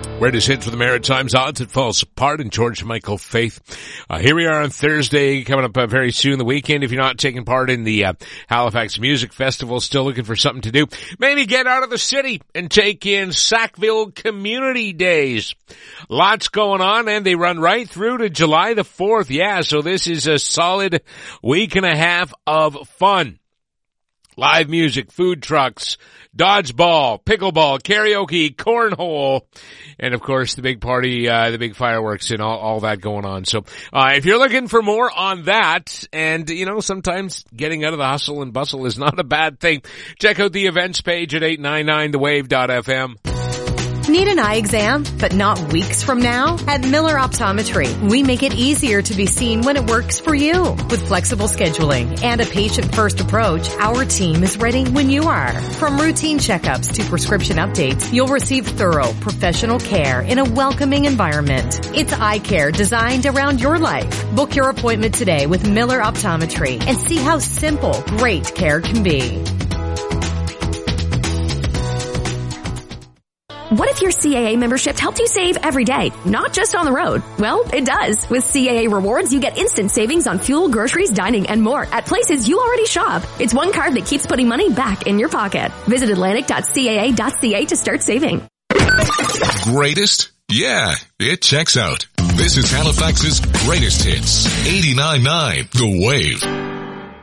Greatest hits with the Maritimes. Odds It Falls Apart and George Michael Faith. Here we are on Thursday, coming up very soon, the weekend. If you're not taking part in the Halifax Music Festival, still looking for something to do, maybe get out of the city and take in Sackville Community Days. Lots going on, and they run right through to July the 4th. Yeah, so this is a solid week and a half of fun. Live music, food trucks, dodgeball, pickleball, karaoke, cornhole, and of course the big party, the big fireworks and all that going on. So, if you're looking for more on that, and sometimes getting out of the hustle and bustle is not a bad thing, check out the events page at 899thewave.fm. Need an eye exam, but not weeks from now? At Miller Optometry, we make it easier to be seen when it works for you. With flexible scheduling and a patient-first approach, our team is ready when you are. From routine checkups to prescription updates, you'll receive thorough, professional care in a welcoming environment. It's eye care designed around your life. Book your appointment today with Miller Optometry and see how simple, great care can be. What if your CAA membership helped you save every day, not just on the road? Well, it does. With CAA Rewards, you get instant savings on fuel, groceries, dining, and more at places you already shop. It's one card that keeps putting money back in your pocket. Visit Atlantic.caa.ca to start saving. Greatest? Yeah, it checks out. This is Halifax's greatest hits. 89.9 The Wave.